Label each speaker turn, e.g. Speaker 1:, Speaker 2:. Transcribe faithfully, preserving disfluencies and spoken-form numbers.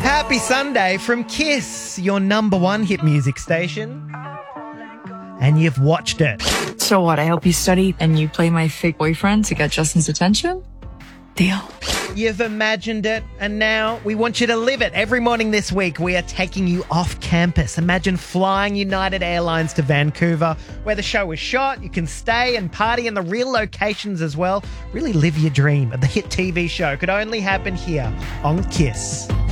Speaker 1: Happy Sunday from Kiss, your number one hit music station. And you've watched it.
Speaker 2: So what, I help you study and you play my fake boyfriend to get Justin's attention? Deal.
Speaker 1: You've imagined it, and now we want you to live it. Every morning this week, we are taking you off campus. Imagine flying United Airlines to Vancouver, where the show is shot. You can stay and party in the real locations as well. Really live your dream of the hit T V show. Could only happen here on Kiss.